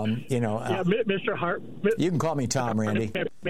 Mr. Hart. You can call me Tom, Randy.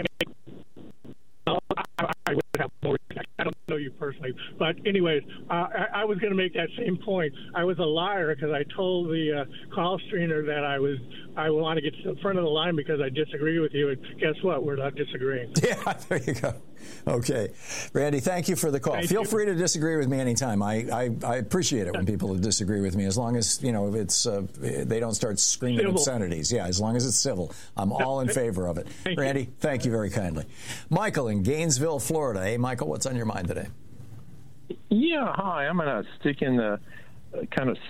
I would have more respect. I don't know you personally, but anyways, I was going to make that same point. I was a liar because I told the call screener that I want to get to the front of the line because I disagree with you. And guess what? We're not disagreeing. Yeah, there you go. Okay, Randy, thank you for the call. Feel free to disagree with me anytime. I appreciate it when people disagree with me, as long as it's they don't start screaming civil obscenities. Yeah, as long as it's civil, I'm all in favor of it. Randy, thank you very kindly. Michael in Gainesville, Florida. Hey, Michael, what's on your mind today? Yeah, hi. I'm going to stick in the kind of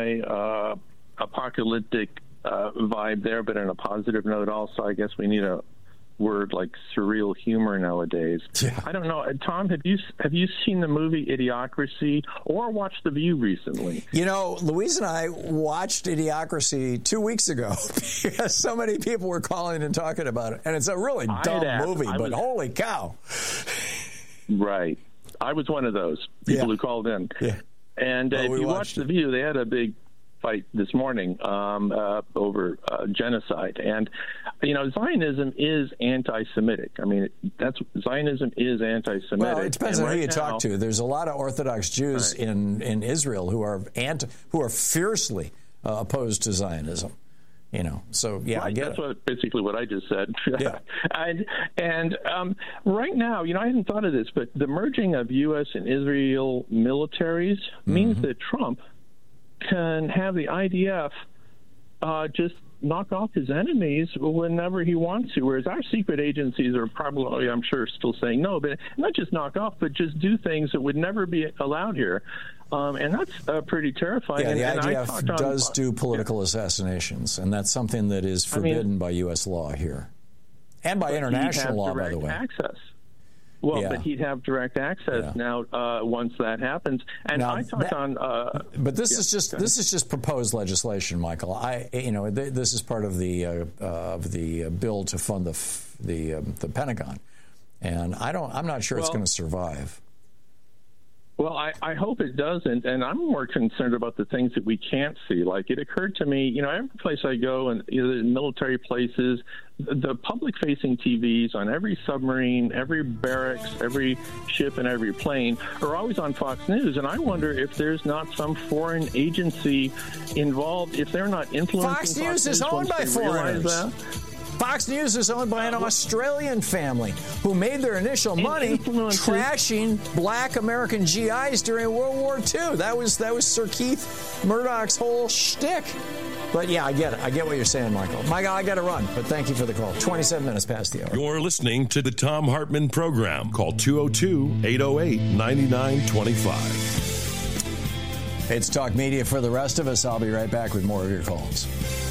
semi-apocalyptic vibe there, but in a positive note also. I guess we need a word like surreal humor nowadays. Yeah. I don't know. Tom, have you seen the movie Idiocracy or watched The View recently? Louise and I watched Idiocracy 2 weeks ago because so many people were calling and talking about it. And it's a really dumb movie, but holy cow. Right. I was one of those people who called in. Yeah. And if you watch The View, they had a big fight this morning over genocide. And, Zionism is anti-Semitic. I mean, Zionism is anti-Semitic. Well, it depends on who you talk to. There's a lot of Orthodox Jews in Israel who are fiercely opposed to Zionism. So yeah, right, I get that's basically what I just said. Yeah. and right now, I hadn't thought of this, but the merging of U.S. and Israel militaries means that Trump can have the IDF just knock off his enemies whenever he wants to, whereas our secret agencies are probably, I'm sure, still saying no, but not just knock off, but just do things that would never be allowed here. And that's pretty terrifying. Yeah, the IDF does do political assassinations, and that's something that is forbidden by U.S. law here. And by international law, by the way. Access. Well, but he'd have direct access now once that happens. And now, I talked but this is just proposed legislation, Michael. This is part of the bill to fund the Pentagon, and I'm not sure it's going to survive. Well, I hope it doesn't, and I'm more concerned about the things that we can't see. Like, it occurred to me, every place I go, and the military places, the public-facing TVs on every submarine, every barracks, every ship, and every plane are always on Fox News, and I wonder if there's not some foreign agency involved, if they're not influencing Fox News is owned by foreigners. Fox News is owned by an Australian family who made their initial money trashing black American GIs during World War II. That was Sir Keith Murdoch's whole shtick. But yeah, I get it. I get what you're saying, Michael. Michael, I got to run, but thank you for the call. 27 minutes past the hour. You're listening to the Thom Hartmann Program. Call 202-808-9925. It's Talk Media for the rest of us. I'll be right back with more of your calls.